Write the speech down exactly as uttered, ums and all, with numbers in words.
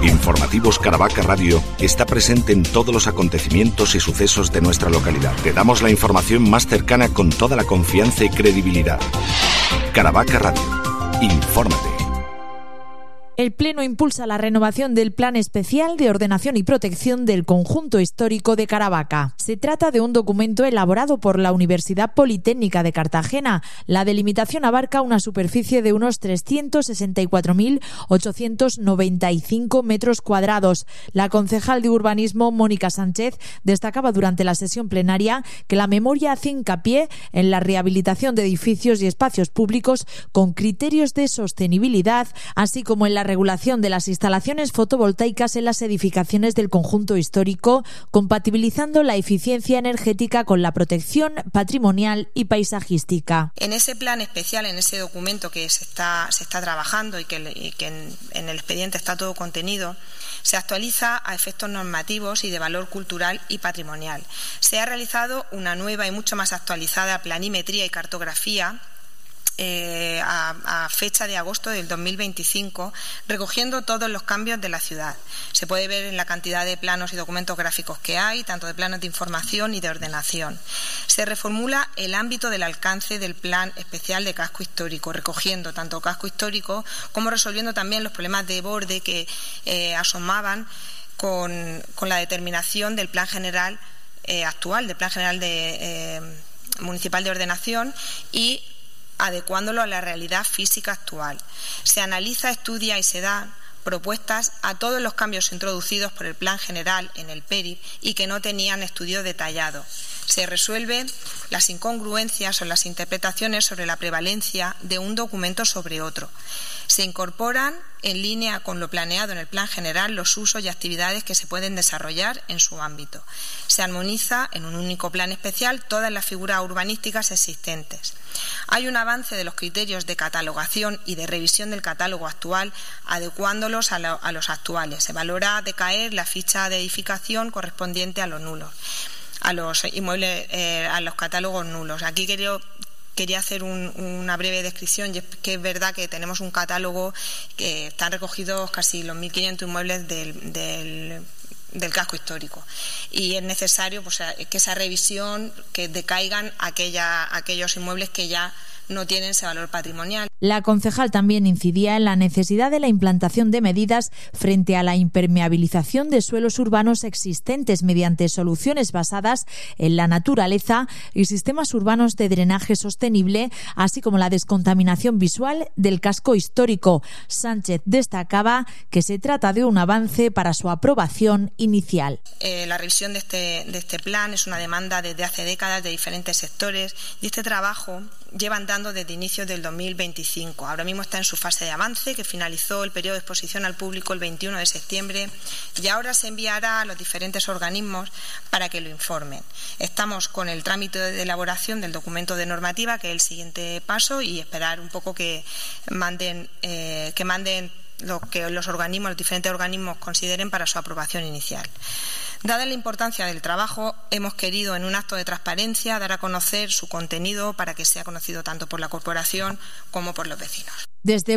Informativos Caravaca Radio está presente en todos los acontecimientos y sucesos de nuestra localidad. Te damos la información más cercana con toda la confianza y credibilidad. Caravaca Radio. Infórmate. El Pleno impulsa la renovación del Plan Especial de Ordenación y Protección del Conjunto Histórico de Caravaca. Se trata de un documento elaborado por la Universidad Politécnica de Cartagena. La delimitación abarca una superficie de unos trescientos sesenta y cuatro mil ochocientos noventa y cinco metros cuadrados. La concejal de Urbanismo, Mónica Sánchez, destacaba durante la sesión plenaria que la memoria hace hincapié en la rehabilitación de edificios y espacios públicos con criterios de sostenibilidad, así como en la regulación de las instalaciones fotovoltaicas en las edificaciones del conjunto histórico, compatibilizando la eficiencia energética con la protección patrimonial y paisajística. En ese plan especial, en ese documento que se está, se está trabajando y que, y que en, en el expediente está todo contenido, se actualiza a efectos normativos y de valor cultural y patrimonial. Se ha realizado una nueva y mucho más actualizada planimetría y cartografía Eh, a, a fecha de agosto del dos mil veinticinco, recogiendo todos los cambios de la ciudad. Se puede ver en la cantidad de planos y documentos gráficos que hay, tanto de planos de información y de ordenación. Se reformula el ámbito del alcance del Plan Especial de Casco Histórico, recogiendo tanto casco histórico como resolviendo también los problemas de borde que eh, asomaban con, con la determinación del Plan General eh, actual, del Plan General de, eh, Municipal de Ordenación, y adecuándolo a la realidad física actual. Se analiza, estudia y se dan propuestas a todos los cambios introducidos por el Plan General en el P E R I y que no tenían estudio detallado. Se resuelven las incongruencias o las interpretaciones sobre la prevalencia de un documento sobre otro. Se incorporan, en línea con lo planeado en el Plan General, los usos y actividades que se pueden desarrollar en su ámbito. Se armoniza en un único plan especial todas las figuras urbanísticas existentes. Hay un avance de los criterios de catalogación y de revisión del catálogo actual, adecuándolos a, lo, a los actuales. Se valora decaer la ficha de edificación correspondiente a los nulos, a los inmuebles, eh, a los catálogos nulos. Aquí quiero Quería hacer un, una breve descripción, y es que es verdad que tenemos un catálogo que están recogidos casi los mil quinientos inmuebles del, del, del casco histórico, y es necesario pues, que esa revisión, que decaigan aquella, aquellos inmuebles que ya no tienen ese valor patrimonial. La concejal también incidía en la necesidad de la implantación de medidas frente a la impermeabilización de suelos urbanos existentes mediante soluciones basadas en la naturaleza y sistemas urbanos de drenaje sostenible, así como la descontaminación visual del casco histórico. Sánchez destacaba que se trata de un avance para su aprobación inicial. Eh, la revisión de este, de este plan es una demanda desde hace décadas de diferentes sectores, y este trabajo lleva andando desde inicios del dos mil veinticinco. Ahora mismo está en su fase de avance, que finalizó el periodo de exposición al público el veintiuno de septiembre, y ahora se enviará a los diferentes organismos para que lo informen. Estamos con el trámite de elaboración del documento de normativa, que es el siguiente paso, y esperar un poco que manden, eh, que manden lo que los organismos, los diferentes organismos consideren para su aprobación inicial. Dada la importancia del trabajo, hemos querido, en un acto de transparencia, dar a conocer su contenido para que sea conocido tanto por la corporación como por los vecinos. Desde